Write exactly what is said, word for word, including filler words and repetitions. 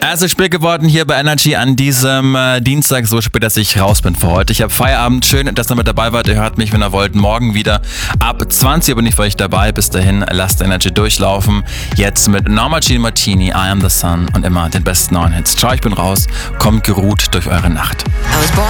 Es ist spät geworden hier bei Energy an diesem äh, Dienstag, so spät, dass ich raus bin für heute. Ich habe Feierabend, schön, dass ihr mit dabei wart. Ihr hört mich, wenn ihr wollt, morgen wieder ab zwanzig Uhr bin ich für euch dabei. Bis dahin, lasst Energy durchlaufen. Jetzt mit Norma Jean Martini, I Am The Sun und immer den besten neuen Hits. Ciao, ich bin raus, kommt geruht durch eure Nacht. I was born